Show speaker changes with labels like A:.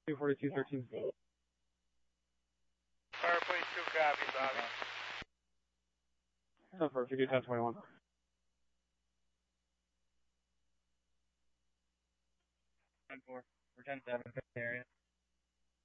A: 24213.
B: Star, please, 2 copies, Bobby.
A: So for 1021.
B: 10-4. We're 10-7, area.